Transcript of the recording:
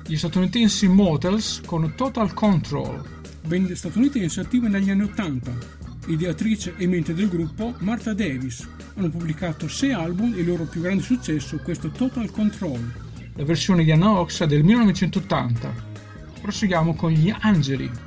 Gli statunitensi Motels con Total Control. Band statunitense attiva negli anni '80. Ideatrice e mente del gruppo Martha Davis. Hanno pubblicato 6 album e il loro più grande successo, questo Total Control. La versione di Anna Oxa del 1980. Proseguiamo con gli Angeli.